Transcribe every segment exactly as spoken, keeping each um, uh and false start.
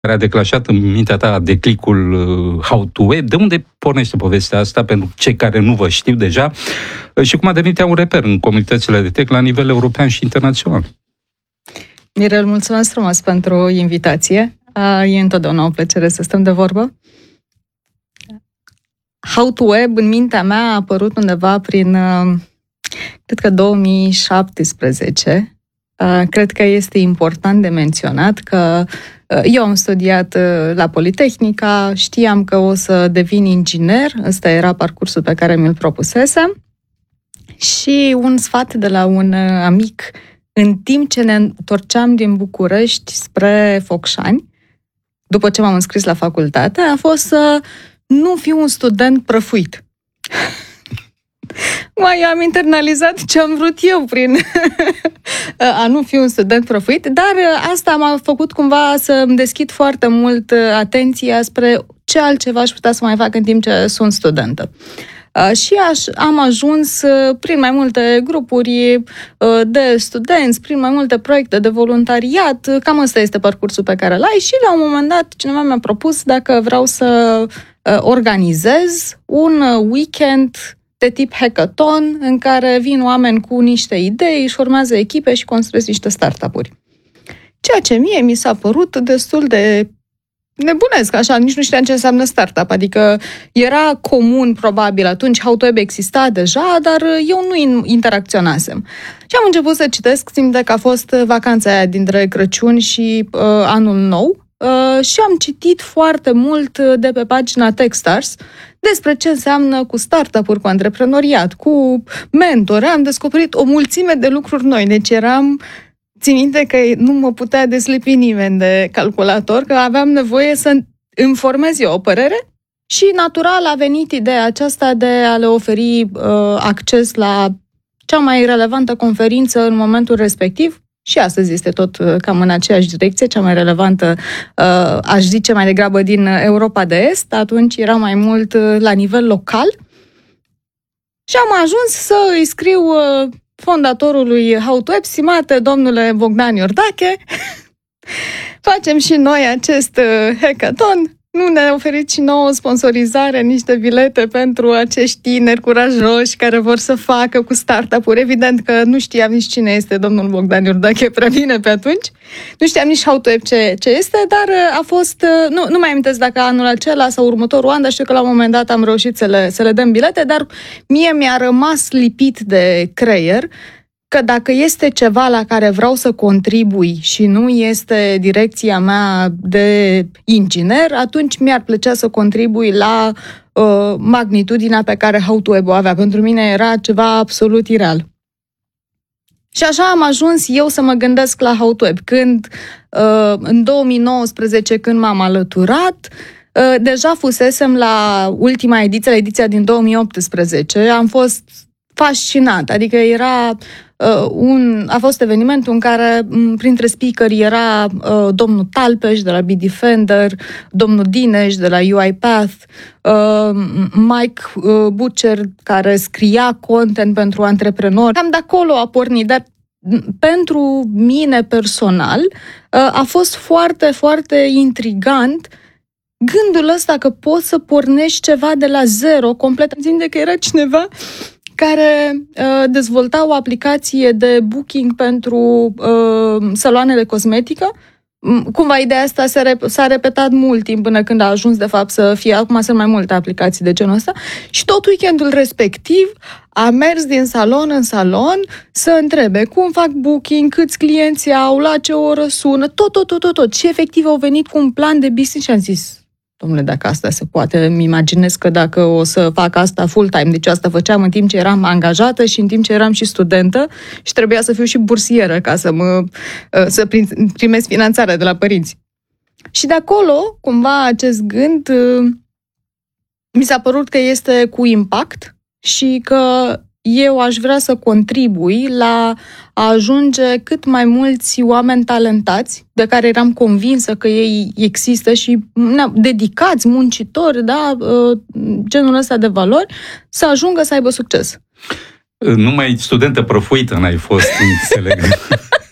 care a declanșat în mintea ta declicul uh, How to Web? De unde pornește povestea asta pentru cei care nu vă știu deja uh, și cum a devenit ea un reper în comunitățile de tech la nivel european și internațional? Mirel, mulțumesc frumos pentru invitație. Uh, e întotdeauna o plăcere să stăm de vorbă. How to Web în mintea mea a apărut undeva prin, uh, cred că două mii șaptesprezece. Uh, cred că este important de menționat că uh, eu am studiat uh, la Politehnica, știam că o să devin inginer, ăsta era parcursul pe care mi-l propusesem, și un sfat de la un uh, amic, în timp ce ne întorceam din București spre Focșani, după ce m-am înscris la facultate, a fost să nu fiu un student prăfuit. Mai am internalizat ce am vrut eu prin a nu fi un student prăfuit, dar asta m-a făcut cumva să îmi deschid foarte mult atenția spre ce altceva aș putea să mai fac în timp ce sunt studentă. Și aș, am ajuns prin mai multe grupuri de studenți, prin mai multe proiecte de voluntariat, cam ăsta este parcursul pe care l-ai, și la un moment dat cineva mi-a propus dacă vreau să organizez un weekend de tip hackathon în care vin oameni cu niște idei, își formează echipe și construiesc niște startup-uri. Ceea ce mie mi s-a părut destul de nebunesc, așa, nici nu știam ce înseamnă startup, adică era comun probabil atunci, How to Web exista deja, dar eu nu interacționasem. Și am început să citesc, simt că a fost vacanța aia dintre Crăciun și uh, Anul Nou, uh, și am citit foarte mult de pe pagina Techstars despre ce înseamnă cu startup-uri, cu antreprenoriat, cu mentori. Am descoperit o mulțime de lucruri noi, deci eram... Țin minte că nu mă putea deslipi nimeni de calculator, că aveam nevoie să îmi formez eu o părere și natural a venit ideea aceasta de a le oferi uh, acces la cea mai relevantă conferință în momentul respectiv. Și astăzi este tot uh, cam în aceeași direcție, cea mai relevantă, uh, aș zice mai degrabă din Europa de Est. Atunci era mai mult uh, la nivel local. Și am ajuns să îi scriu... Uh, fondatorului How to Web, stimate domnule Bogdan Iordache, facem și noi acest hackathon, nu ne oferiți și nouă sponsorizare, niște bilete pentru acești tineri curajoși care vor să facă cu startup-uri. Evident că nu știam nici cine este domnul Bogdan Iordache prea bine pe atunci, nu știam nici How to Web ce, ce este, dar a fost, nu, nu mai amintesc dacă anul acela sau următorul an, dar știu că la un moment dat am reușit să le, să le dăm bilete, dar mie mi-a rămas lipit de creier că dacă este ceva la care vreau să contribui și nu este direcția mea de inginer, atunci mi-ar plăcea să contribui la uh, magnitudinea pe care How to Web o avea. Pentru mine era ceva absolut ireal. Și așa am ajuns eu să mă gândesc la How to Web. Când, uh, în două mii nouăsprezece, când m-am alăturat, uh, deja fusesem la ultima ediție, la ediția din două mii optsprezece. Am fost fascinat, adică era uh, un, a fost evenimentul în care m, printre speakeri era uh, domnul Talpeș de la Bitdefender, domnul Dineș de la UiPath, uh, Mike uh, Butcher care scria content pentru antreprenori. Cam de acolo a pornit, dar pentru mine personal uh, a fost foarte, foarte intrigant gândul ăsta că poți să pornești ceva de la zero, complet. Îmi țin că era cineva care uh, dezvolta o aplicație de booking pentru uh, saloane de cosmetică. Cumva ideea asta s-a, rep- s-a repetat mult timp până când a ajuns de fapt să fie, acum sunt mai multe aplicații de genul ăsta, și tot weekendul respectiv a mers din salon în salon să întrebe cum fac booking, câți clienți au, la ce oră sună, tot, tot, tot, tot, tot. Și efectiv au venit cu un plan de business și am zis, dom'le, dacă asta se poate, îmi imaginez că dacă o să fac asta full-time, deci asta făceam în timp ce eram angajată și în timp ce eram și studentă și trebuia să fiu și bursieră ca să mă să primesc finanțarea de la părinți. Și de acolo, cumva, acest gând mi s-a părut că este cu impact și că eu aș vrea să contribui la a ajunge cât mai mulți oameni talentați, de care eram convinsă că ei există și dedicați, muncitori, da, genul ăsta de valori, să ajungă să aibă succes. Numai studentă prăfuită n-ai fost, înțeleg.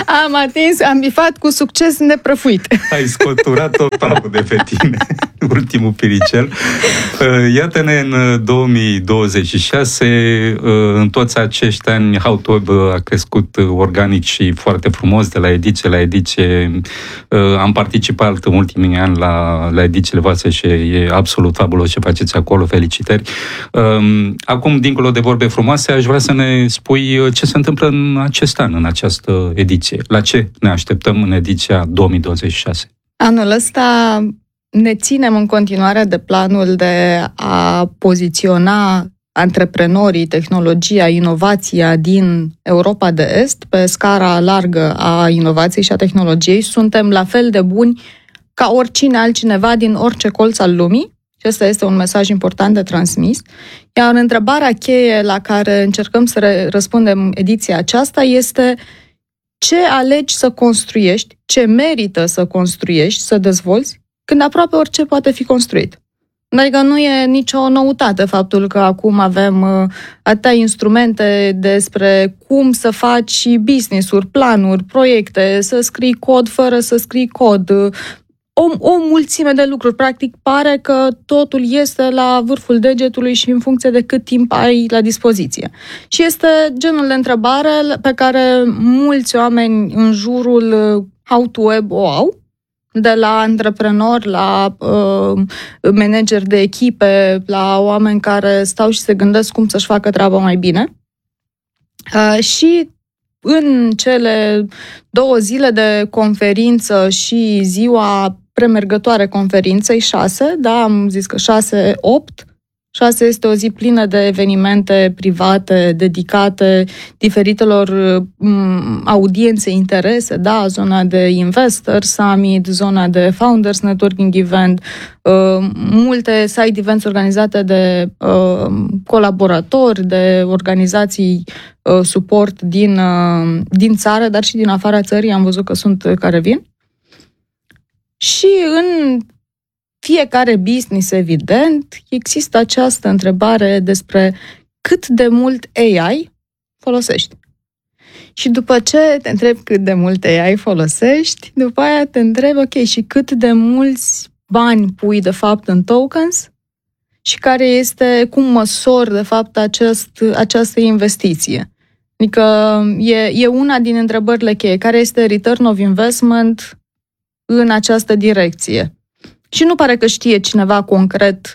Am atins, am bifat cu succes neprăfuit. Ai scoturat tot praful de pe tine, ultimul piricel. Iată-ne în două mii douăzeci și șase, în toți acești ani, How to Web a crescut organic și foarte frumos, de la ediție la ediție. Am participat în ultimii ani la, la edițiile voastre și e absolut fabulos ce faceți acolo, felicitări. Acum, dincolo de vorbe frumoase, aș vrea să ne spui ce se întâmplă în acest an, în această ediție. La ce ne așteptăm în ediția două mii douăzeci și șase? Anul ăsta ne ținem în continuare de planul de a poziționa antreprenorii, tehnologia, inovația din Europa de Est pe scara largă a inovației și a tehnologiei. Suntem la fel de buni ca oricine altcineva din orice colț al lumii. Și ăsta este un mesaj important de transmis. Iar întrebarea cheie la care încercăm să răspundem ediția aceasta este: ce alegi să construiești, ce merită să construiești, să dezvolți, când aproape orice poate fi construit. Adică nu e nicio noutate faptul că acum avem atâtea instrumente despre cum să faci business-uri, planuri, proiecte, să scrii cod fără să scrii cod, o, o mulțime de lucruri. Practic pare că totul este la vârful degetului și în funcție de cât timp ai la dispoziție. Și este genul de întrebare pe care mulți oameni în jurul How to Web o au, de la antreprenori, la uh, manageri de echipe, la oameni care stau și se gândesc cum să-și facă treaba mai bine. Uh, și în cele două zile de conferință și ziua premergătoare conferinței, șase, da, am zis că șase, opt, șase este o zi plină de evenimente private dedicate diferitelor um, audiențe, interese, da, zona de Investor Summit, zona de Founders Networking Event, uh, multe side events organizate de uh, colaboratori, de organizații uh, suport din, uh, din țară, dar și din afara țării, am văzut că sunt care vin. Și în fiecare business, evident, există această întrebare despre cât de mult A I folosești. Și după ce te întrebi cât de mult A I folosești, după aia te întrebi, ok, și cât de mulți bani pui, de fapt, în tokens și care este, cum măsori, de fapt, acest, această investiție. Adică e, e una din întrebările cheie. Care este return of investment în această direcție? Și nu pare că știe cineva concret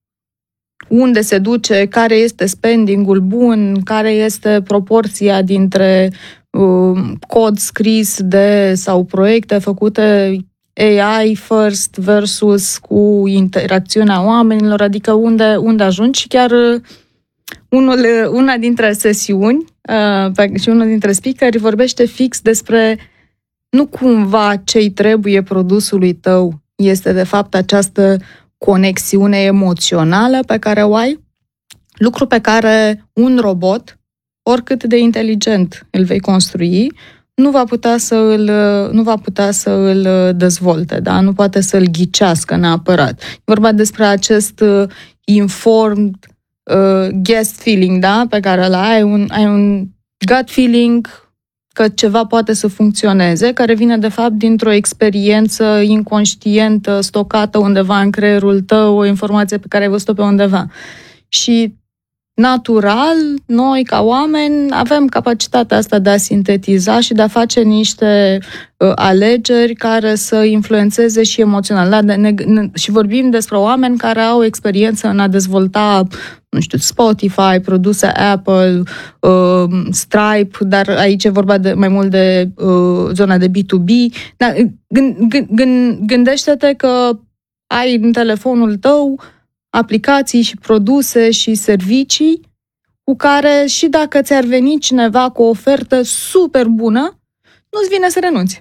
unde se duce, care este spending-ul bun, care este proporția dintre uh, cod scris de sau proiecte făcute A I first versus cu interacțiunea oamenilor, adică unde, unde ajungi. Și chiar uh, unul, una dintre sesiuni uh, și unul dintre speakeri vorbește fix despre nu cumva ce-i trebuie produsului tău este de fapt această conexiune emoțională pe care o ai, lucru pe care un robot, oricât de inteligent îl vei construi, nu va putea să îl, nu va putea să îl dezvolte, da? Nu poate să îl ghicească neapărat. E vorba despre acest informed uh, guest feeling, da? Pe care îl ai, un, ai un gut feeling că ceva poate să funcționeze, care vine de fapt dintr-o experiență inconștientă, stocată undeva în creierul tău, o informație pe care ai văzut-o pe undeva. Și natural, noi ca oameni avem capacitatea asta de a sintetiza și de a face niște uh, alegeri care să influențeze și emoțional. Da? Ne, ne, și vorbim despre oameni care au experiență în a dezvolta, nu știu, Spotify, produse Apple, uh, Stripe, dar aici e vorba de, mai mult de uh, zona de B to B. Da, gând, gând, gândește-te că ai în telefonul tău aplicații și produse și servicii cu care și dacă ți-ar veni cineva cu o ofertă super bună, nu-ți vine să renunți.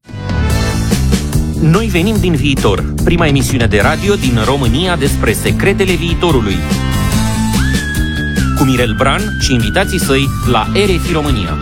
Noi venim din viitor, prima emisiune de radio din România despre secretele viitorului. Cu Mirel Bran și invitații săi la R F I România.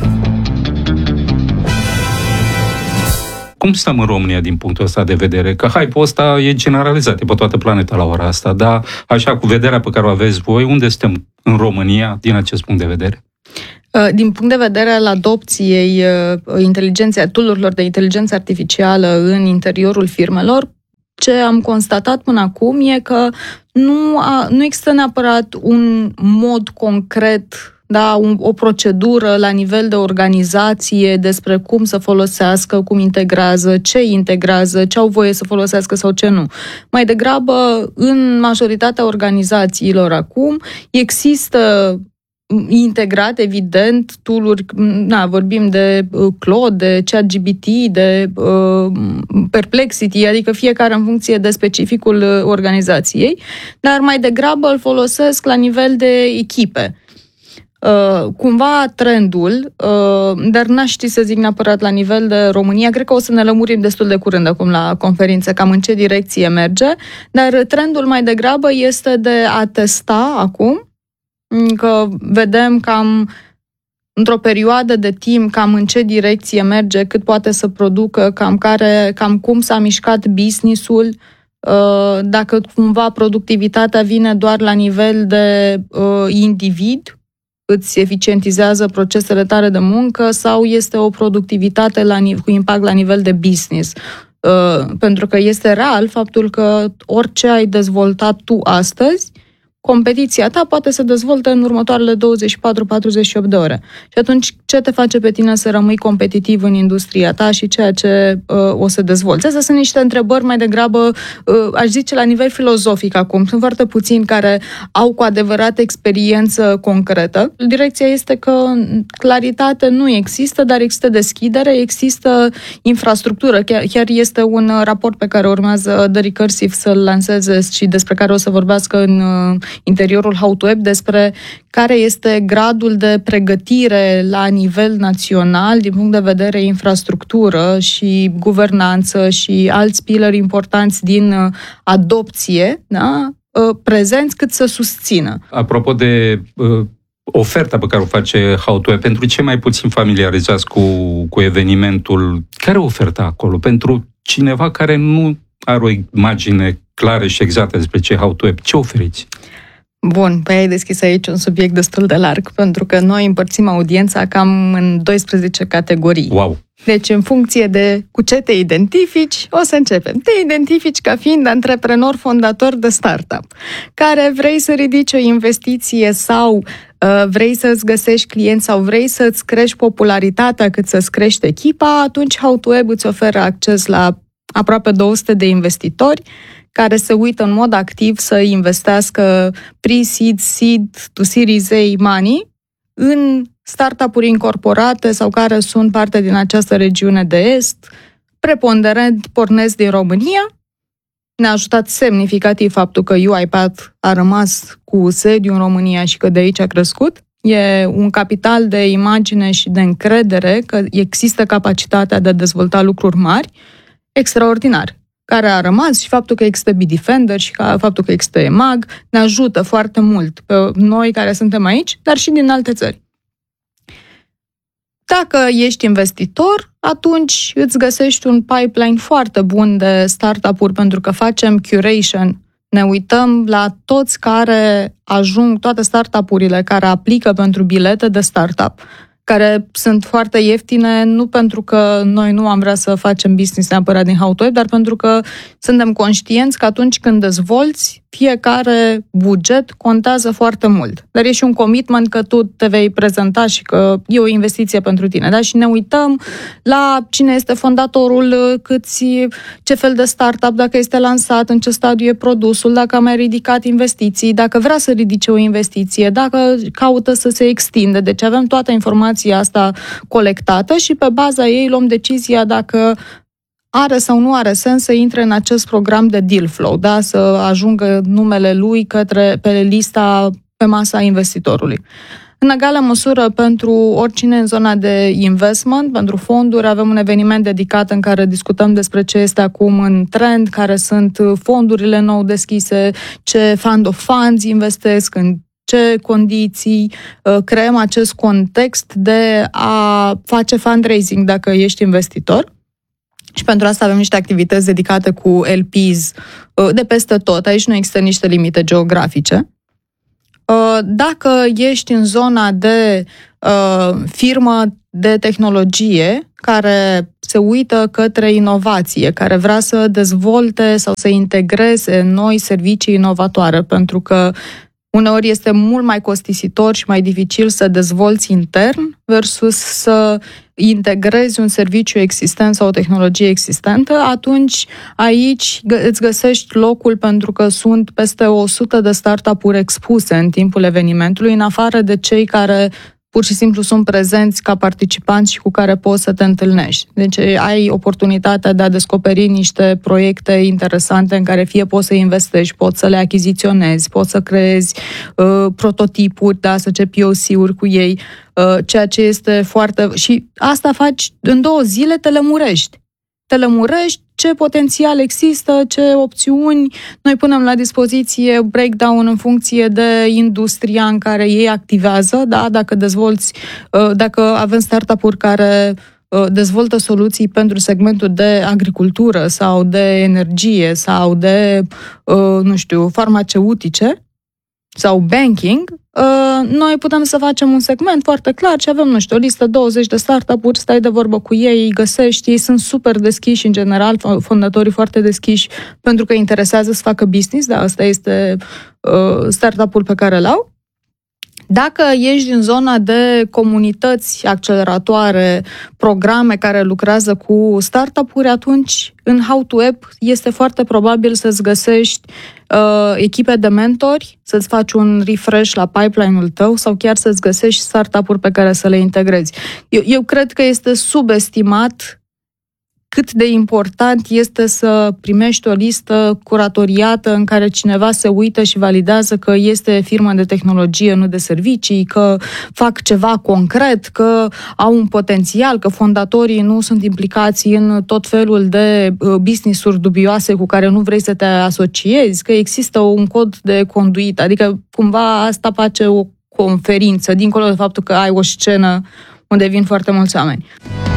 Cum stăm în România din punctul ăsta de vedere? Că hype-ul ăsta e generalizat pe toată planeta la ora asta, dar așa, cu vederea pe care o aveți voi, unde suntem în România din acest punct de vedere? Din punct de vedere al adopției inteligenței, tool-urilor de inteligență artificială în interiorul firmelor, ce am constatat până acum e că nu, a, nu există neapărat un mod concret, da, un, o procedură la nivel de organizație despre cum să folosească, cum integrează, ce integrează, ce au voie să folosească sau ce nu. Mai degrabă, în majoritatea organizațiilor acum, există integrat, evident, tool-uri, na, vorbim de uh, Claude, de ChatGPT, de uh, Perplexity, adică fiecare în funcție de specificul uh, organizației, dar mai degrabă îl folosesc la nivel de echipe. Uh, cumva trendul, uh, dar n-aș ști să zic neapărat la nivel de România, cred că o să ne lămurim destul de curând acum la conferință, cam în ce direcție merge, dar trendul mai degrabă este de a testa acum, că vedem cam într-o perioadă de timp cam în ce direcție merge, cât poate să producă, cam, care, cam cum s-a mișcat business-ul, dacă cumva productivitatea vine doar la nivel de individ, îți eficientizează procesele tale de muncă, sau este o productivitate la, cu impact la nivel de business. Pentru că este real faptul că orice ai dezvoltat tu astăzi, competiția ta poate să dezvolte în următoarele douăzeci și patru patruzeci și opt de ore. Și atunci, ce te face pe tine să rămâi competitiv în industria ta și ceea ce uh, o să dezvolți? Astea sunt niște întrebări mai degrabă, uh, aș zice, la nivel filozofic acum. Sunt foarte puțini care au cu adevărat experiență concretă. Direcția este că claritate nu există, dar există deschidere, există infrastructură. Chiar, chiar este un raport pe care urmează The Recursive să-l lanseze și despre care o să vorbească în uh, interiorul How to Web, despre care este gradul de pregătire la nivel național din punct de vedere infrastructură și guvernanță și alți pilari importanți din adopție, da? Prezenți cât să susțină. Apropo de uh, oferta pe care o face How to Web, pentru cei mai puțin familiarizați cu, cu evenimentul, care e oferta acolo? Pentru cineva care nu are o imagine clară și exactă despre ce e How to Web, ce oferiți? Bun, păi ai deschis aici un subiect destul de larg, pentru că noi împărțim audiența cam în doisprezece categorii. Wow! Deci, în funcție de cu ce te identifici, o să începem. Te identifici ca fiind antreprenor fondator de startup, care vrei să ridici o investiție sau uh, vrei să-ți găsești clienți sau vrei să-ți crești popularitatea cât să-ți crești echipa, atunci How to Web îți oferă acces la aproape două sute de investitori care se uită în mod activ să investească pre-seed, seed to Series A money în startup-uri incorporate sau care sunt parte din această regiune de est, preponderent pornesc din România. Ne-a ajutat semnificativ faptul că UiPath a rămas cu sediu în România și că de aici a crescut. E un capital de imagine și de încredere că există capacitatea de a dezvolta lucruri mari, extraordinar, care a rămas, și faptul că există Bitdefender și faptul că există E M A G ne ajută foarte mult pe noi care suntem aici, dar și din alte țări. Dacă ești investitor, atunci îți găsești un pipeline foarte bun de startup-uri, pentru că facem curation. Ne uităm la toți care ajung, toate startup-urile care aplică pentru bilete de startup, care sunt foarte ieftine, nu pentru că noi nu am vrea să facem business neapărat din How to Web, dar pentru că suntem conștienți că atunci când dezvolți, fiecare buget contează foarte mult. Dar e și un commitment că tu te vei prezenta și că e o investiție pentru tine. Da? Și ne uităm la cine este fondatorul, câți, ce fel de startup, dacă este lansat, în ce stadiu e produsul, dacă a mai ridicat investiții, dacă vrea să ridice o investiție, dacă caută să se extinde. Deci avem toată informația asta colectată și pe baza ei luăm decizia dacă are sau nu are sens să intre în acest program de deal flow, da? Să ajungă numele lui către pe lista, pe masa investitorului. În egală măsură, pentru oricine în zona de investment, pentru fonduri, avem un eveniment dedicat în care discutăm despre ce este acum în trend, care sunt fondurile nou deschise, ce fund of funds investesc, în ce condiții, creăm acest context de a face fundraising dacă ești investitor. Și pentru asta avem niște activități dedicate cu L Ps de peste tot. Aici nu există niște limite geografice. Dacă ești în zona de firmă de tehnologie care se uită către inovație, care vrea să dezvolte sau să integreze noi servicii inovatoare, pentru că uneori este mult mai costisitor și mai dificil să dezvolți intern versus să integrezi un serviciu existent sau o tehnologie existentă, atunci aici îți găsești locul, pentru că sunt peste o sută de startup-uri expuse în timpul evenimentului, în afară de cei care pur și simplu sunt prezenți ca participanți și cu care poți să te întâlnești. Deci ai oportunitatea de a descoperi niște proiecte interesante în care fie poți să investești, poți să le achiziționezi, poți să creezi uh, prototipuri, da, să ce P O C-uri cu ei, uh, ceea ce este foarte... Și asta faci în două zile, te lămurești. Te lămurești ce potențial există, ce opțiuni. Noi punem la dispoziție breakdown în funcție de industria în care ei activează, da? Dacă dezvolți, dacă avem startup-uri care dezvoltă soluții pentru segmentul de agricultură sau de energie sau de, nu știu, farmaceutice sau banking, noi putem să facem un segment foarte clar și avem, nu știu, o listă douăzeci de startup-uri, stai de vorbă cu ei, îi găsești, ei sunt super deschiși în general, fondatorii foarte deschiși pentru că interesează să facă business, da, asta este uh, startup-ul pe care îl au. Dacă ești în zona de comunități acceleratoare, programe care lucrează cu startup-uri, atunci în How to App este foarte probabil să-ți găsești uh, echipe de mentori, să-ți faci un refresh la pipeline-ul tău sau chiar să-ți găsești startup-uri pe care să le integrezi. Eu, eu cred că este subestimat cât de important este să primești o listă curatoriată în care cineva se uită și validează că este firmă de tehnologie, nu de servicii, că fac ceva concret, că au un potențial, că fondatorii nu sunt implicați în tot felul de business-uri dubioase cu care nu vrei să te asociezi, că există un cod de conduită. Adică cumva asta face o conferință, dincolo de faptul că ai o scenă unde vin foarte mulți oameni.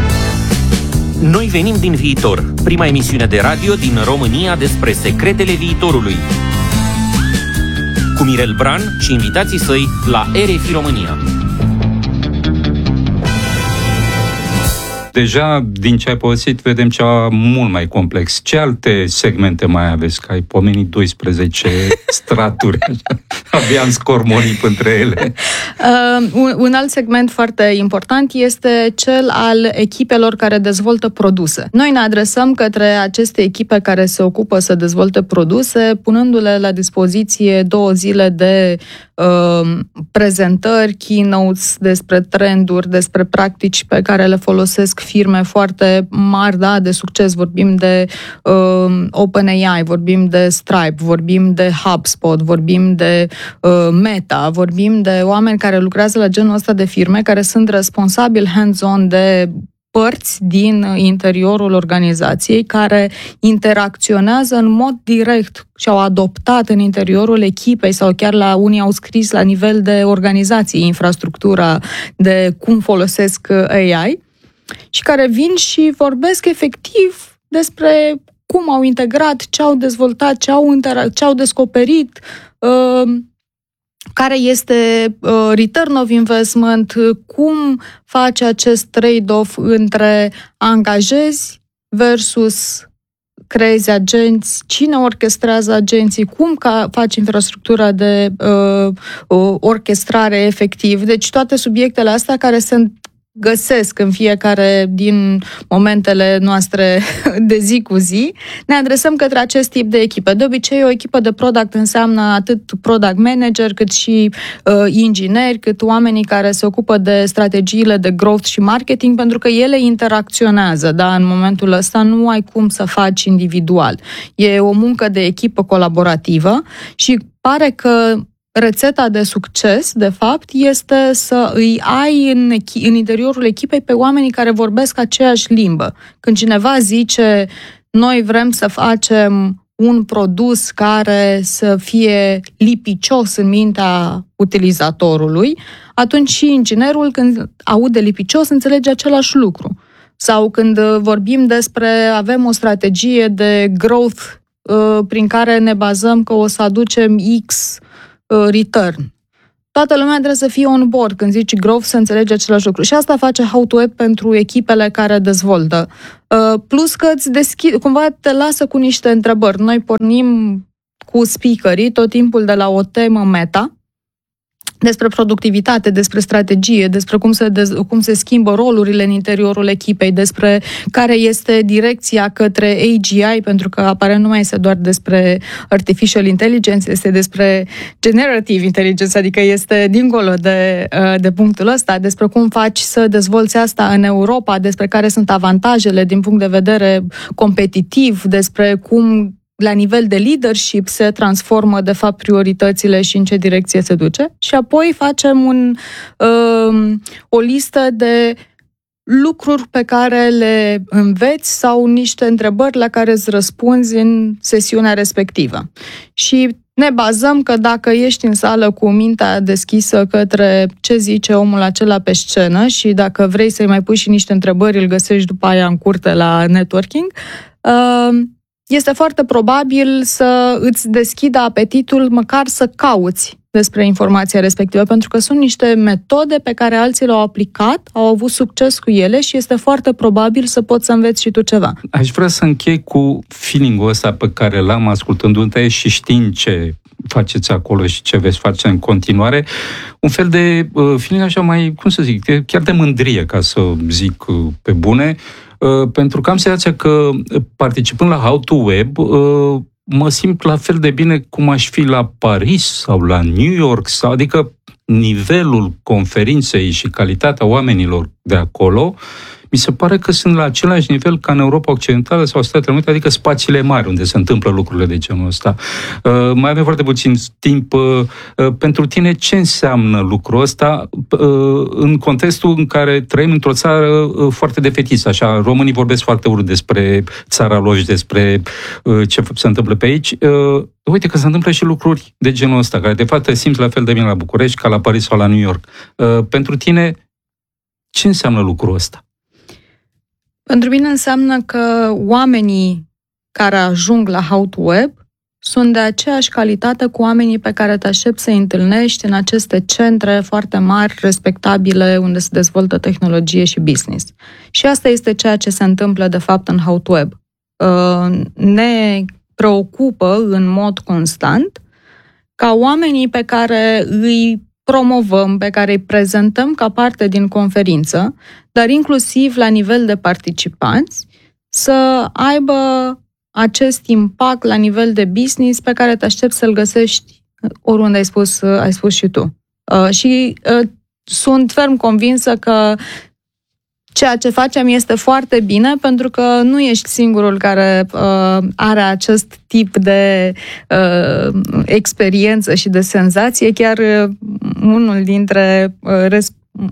Noi venim din viitor, prima emisiune de radio din România despre secretele viitorului. Cu Mirel Bran și invitații săi la R F I România. Deja, din ce ai povestit, vedem ceva mult mai complex. Ce alte segmente mai aveți? Că ai pomenit doisprezece straturi. Abia am scormonit între ele. Uh, un, un alt segment foarte important este cel al echipelor care dezvoltă produse. Noi ne adresăm către aceste echipe care se ocupă să dezvolte produse, punându-le la dispoziție două zile de uh, prezentări, keynotes despre trenduri, despre practici pe care le folosesc firme foarte mari, da, de succes. Vorbim de uh, OpenAI, vorbim de Stripe, vorbim de HubSpot, vorbim de uh, Meta, vorbim de oameni care lucrează la genul ăsta de firme, care sunt responsabili hands-on de părți din interiorul organizației, care interacționează în mod direct și au adoptat în interiorul echipei sau chiar la unii au scris la nivel de organizație infrastructura de cum folosesc A I și care vin și vorbesc efectiv despre cum au integrat, ce au dezvoltat, ce au, intera- ce au descoperit, uh, care este uh, return of investment, cum face acest trade-off între angajezi versus creezi agenți, cine orchestrează agenții, cum ca faci infrastructura de uh, orchestrare efectiv. Deci toate subiectele astea care se găsesc în fiecare din momentele noastre de zi cu zi, ne adresăm către acest tip de echipe. De obicei, o echipă de product înseamnă atât product manager, cât și uh, ingineri, cât oamenii care se ocupă de strategiile de growth și marketing, pentru că ele interacționează, da? În momentul ăsta nu ai cum să faci individual. E o muncă de echipă colaborativă și pare că rețeta de succes, de fapt, este să îi ai în, echi- în interiorul echipei pe oamenii care vorbesc aceeași limbă. Când cineva zice, noi vrem să facem un produs care să fie lipicios în mintea utilizatorului, atunci și inginerul, când aude lipicios, înțelege același lucru. Sau când vorbim despre, avem o strategie de growth uh, prin care ne bazăm că o să aducem X return. toată lumea trebuie să fie on board. Când zici growth, să înțelege același lucru. Și asta face How to Web pentru echipele care dezvoltă. Uh, plus că îți deschid, cumva te lasă cu niște întrebări. Noi pornim cu speakerii tot timpul de la o temă meta, despre productivitate, despre strategie, despre cum se, dez, cum se schimbă rolurile în interiorul echipei, despre care este direcția către A G I, pentru că aparent nu mai este doar despre artificial intelligence, este despre generative intelligence, adică este dincolo de, de punctul ăsta, despre cum faci să dezvolți asta în Europa, despre care sunt avantajele din punct de vedere competitiv, despre cum la nivel de leadership se transformă, de fapt, prioritățile și în ce direcție se duce. Și apoi facem un, um, o listă de lucruri pe care le înveți sau niște întrebări la care îți răspunzi în sesiunea respectivă. Și ne bazăm că dacă ești în sală cu mintea deschisă către ce zice omul acela pe scenă și dacă vrei să-i mai pui și niște întrebări, îl găsești după aia în curte la networking, uh, este foarte probabil să îți deschidă apetitul măcar să cauți despre informația respectivă, pentru că sunt niște metode pe care alții le-au aplicat, au avut succes cu ele și este foarte probabil să poți să înveți și tu ceva. Aș vrea să închei cu feeling-ul ăsta pe care l-am ascultându-te și știind ce faceți acolo și ce veți face în continuare. Un fel de uh, feeling așa mai, cum să zic, chiar de mândrie, ca să zic uh, pe bune, uh, pentru că am senzația că participând la How to Web, uh, mă simt la fel de bine cum aș fi la Paris sau la New York, sau, adică nivelul conferinței și calitatea oamenilor de acolo, mi se pare că sunt la același nivel ca în Europa Occidentală sau Statele Unite, adică spațiile mari unde se întâmplă lucrurile de genul ăsta. Uh, mai avem foarte puțin timp. Uh, pentru tine, ce înseamnă lucrul ăsta uh, în contextul în care trăim într-o țară uh, foarte defetistă? Așa, românii vorbesc foarte urât despre țara lor și despre uh, ce se întâmplă pe aici. Uh, uite că se întâmplă și lucruri de genul ăsta, care de fapt te simți la fel de bine la București ca la Paris sau la New York. Uh, pentru tine, ce înseamnă lucrul ăsta? Pentru mine înseamnă că oamenii care ajung la How to Web sunt de aceeași calitate cu oamenii pe care te aștepți să-i întâlnești în aceste centre foarte mari, respectabile, unde se dezvoltă tehnologie și business. Și asta este ceea ce se întâmplă, de fapt, în How to Web. Ne preocupă în mod constant ca oamenii pe care îi promovăm, pe care îi prezentăm ca parte din conferință, dar inclusiv la nivel de participanți, să aibă acest impact la nivel de business pe care te aștepți să-l găsești oriunde ai spus, ai spus și tu. Uh, și uh, sunt ferm convinsă că ceea ce facem este foarte bine, pentru că nu ești singurul care uh, are acest tip de uh, experiență și de senzație. Chiar uh, unul dintre uh, res-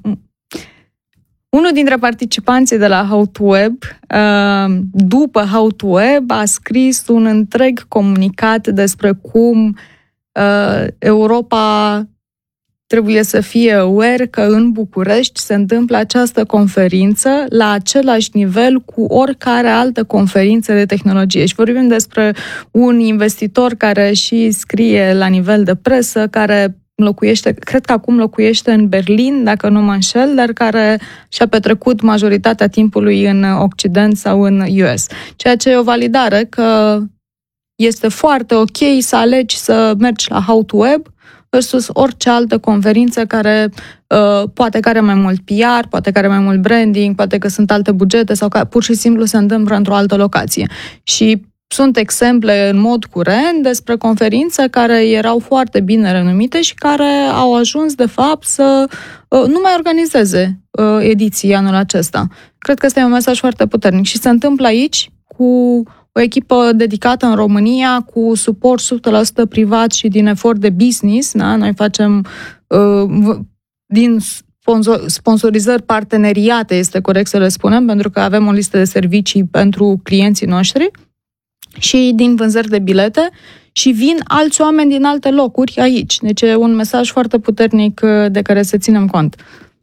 unul dintre participanții de la How to Web, uh, după How to Web, a scris un întreg comunicat despre cum uh, Europa trebuie să fie aware că în București se întâmplă această conferință la același nivel cu oricare altă conferință de tehnologie. Și vorbim despre un investitor care și scrie la nivel de presă, care locuiește, cred că acum locuiește în Berlin, dacă nu mă înșel, dar care și-a petrecut majoritatea timpului în Occident sau în U S. Ceea ce e o validare că este foarte ok să alegi să mergi la How to Web versus orice altă conferință care uh, poate că are mai mult P R, poate că are mai mult branding, poate că sunt alte bugete sau că pur și simplu se întâmplă într-o altă locație. Și sunt exemple în mod curent despre conferințe care erau foarte bine renumite și care au ajuns, de fapt, să uh, nu mai organizeze uh, ediții anul acesta. Cred că este un mesaj foarte puternic și se întâmplă aici cu o echipă dedicată în România, cu suport o sută la sută privat și din efort de business. Da? Noi facem uh, din sponsor, sponsorizări parteneriate, este corect să le spunem, pentru că avem o listă de servicii pentru clienții noștri și din vânzări de bilete și vin alți oameni din alte locuri aici. Deci e un mesaj foarte puternic de care să ținem cont.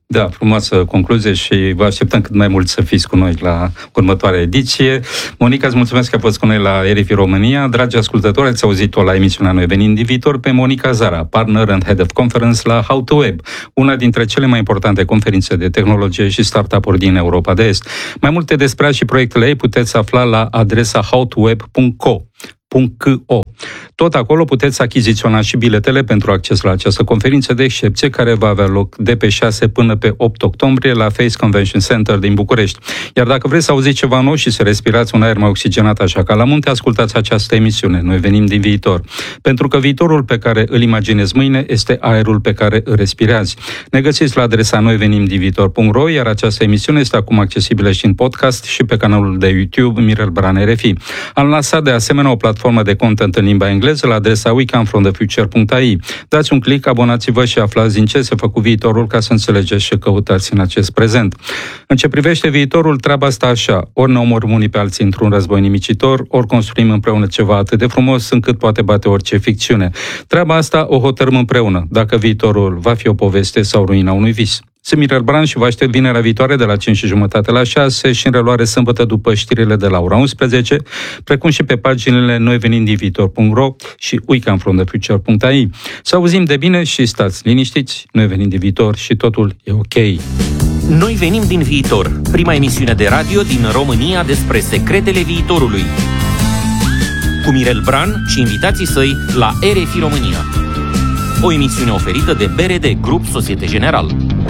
Da, frumoasă concluzie și vă așteptăm cât mai mult să fiți cu noi la următoarea ediție. Monica, îți mulțumesc că a fost cu noi la R F I România. Dragi ascultători, ați auzit-o la emisiunea Noi venim din viitor pe Monica Zara, partner and head of conference la How to Web, una dintre cele mai importante conferințe de tehnologie și startup-uri din Europa de Est. Mai multe despre ea și proiectele ei puteți afla la adresa how to web punct co. Tot acolo puteți achiziționa și biletele pentru acces la această conferință de excepție care va avea loc de pe șase până pe opt octombrie la Face Convention Center din București. Iar dacă vreți să auziți ceva nou și să respirați un aer mai oxigenat așa ca la munte, ascultați această emisiune. Noi venim din viitor. Pentru că viitorul pe care îl imaginezi mâine este aerul pe care îl respirați. Ne găsiți la adresa noi venim din viitor punct ro, iar această emisiune este acum accesibilă și în podcast și pe canalul de YouTube Mirel Bran R F I. Am lansat de asemenea o platformă de content în limba engleză la adresa we come from the future punct a i. Dați un click, abonați-vă și aflați din ce se făcut viitorul ca să înțelegeți și căutați în acest prezent. În ce privește viitorul, treaba asta așa. Ori ne omorâm unii pe alții într-un război nimicitor, ori construim împreună ceva atât de frumos încât poate bate orice ficțiune. Treaba asta o hotărâm împreună, dacă viitorul va fi o poveste sau ruina unui vis. Sunt Mirel Bran și vă aștept vinerea viitoare de la cinci și jumătate la șase și în reluare sâmbătă după știrile de la ora unsprezece, precum și pe paginile noi venim din viitor punct ro și we come from the future punct a i. Să auzim de bine și stați liniștiți, noi venim din viitor și totul e ok. Noi venim din viitor, prima emisiune de radio din România despre secretele viitorului. Cu Mirel Bran și invitații săi la R F I România. O emisiune oferită de B R D Grup Societe Generale.